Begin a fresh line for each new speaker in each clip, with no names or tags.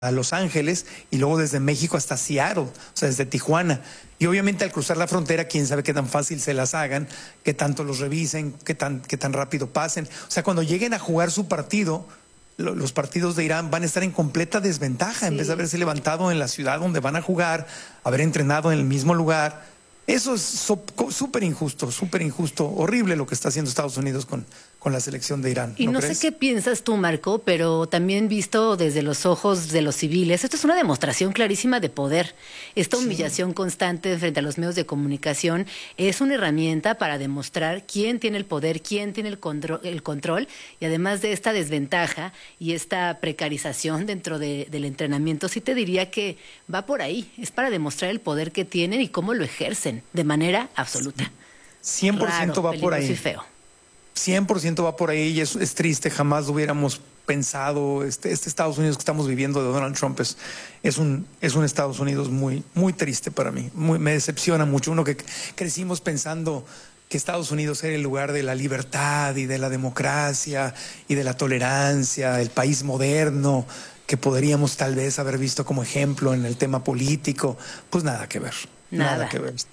a Los Ángeles y luego desde México hasta Seattle, o sea, desde Tijuana. Y obviamente al cruzar la frontera, quién sabe qué tan fácil se las hagan, qué tanto los revisen, qué tan rápido pasen. O sea, cuando lleguen a jugar su partido, los partidos de Irán van a estar en completa desventaja, en vez de haberse levantado en la ciudad donde van a jugar, haber entrenado en el mismo lugar. Eso es súper injusto, horrible lo que está haciendo Estados Unidos con la selección de Irán.
Y no sé qué piensas tú, Marco, pero también visto desde los ojos de los civiles, esto es una demostración clarísima de poder. Esta humillación constante frente a los medios de comunicación es una herramienta para demostrar quién tiene el poder, quién tiene el control, y además de esta desventaja y esta precarización dentro del entrenamiento, sí te diría que va por ahí. Es para demostrar el poder que tienen y cómo lo ejercen de manera absoluta.
100% va por ahí.
Y feo.
100% va por ahí y es triste, jamás lo hubiéramos pensado. Este Estados Unidos que estamos viviendo de Donald Trump es un Estados Unidos muy, muy triste para mí. Me decepciona mucho. Uno que crecimos pensando que Estados Unidos era el lugar de la libertad y de la democracia y de la tolerancia, el país moderno que podríamos tal vez haber visto como ejemplo en el tema político. Pues nada que ver. Nada que ver.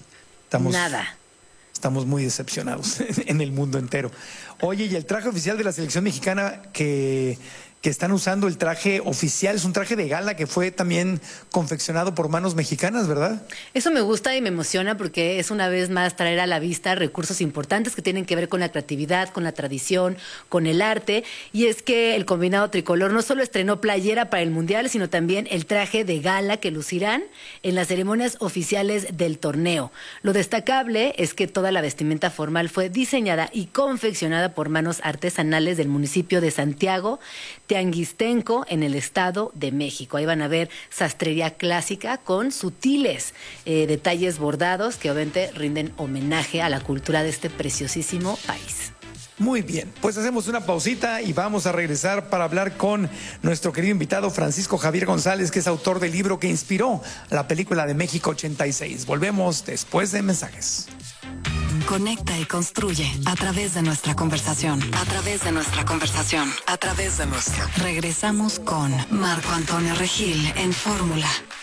Estamos muy decepcionados en el mundo entero. Oye, y el traje oficial de la selección mexicana que están usando, el traje oficial, es un traje de gala que fue también confeccionado por manos mexicanas, ¿verdad?
Eso me gusta y me emociona porque es una vez más traer a la vista recursos importantes que tienen que ver con la creatividad, con la tradición, con el arte. Y es que el combinado tricolor no solo estrenó playera para el Mundial, sino también el traje de gala que lucirán en las ceremonias oficiales del torneo. Lo destacable es que toda la vestimenta formal fue diseñada y confeccionada por manos artesanales del municipio de Santiago Tianguistenco, en el Estado de México. Ahí van a ver sastrería clásica con sutiles detalles bordados que obviamente rinden homenaje a la cultura de este preciosísimo país.
Muy bien, pues hacemos una pausita y vamos a regresar para hablar con nuestro querido invitado Francisco Javier González, que es autor del libro que inspiró la película de México 86. Volvemos después de mensajes.
Conecta y construye a través de nuestra conversación. Regresamos con Marco Antonio Regil en Fórmula.